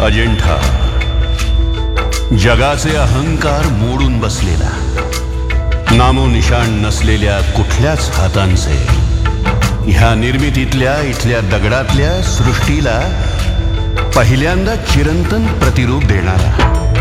अजिंठा, जगाचे अहंकार मोडून बसलेला, नामोनिशाण नसलेल्या कुठल्याच हातांचे, ह्या निर्मितीतल्या इथल्या दगडातल्या सृष्टीला पहिल्यांदा चिरंतन प्रतिरूप देणारा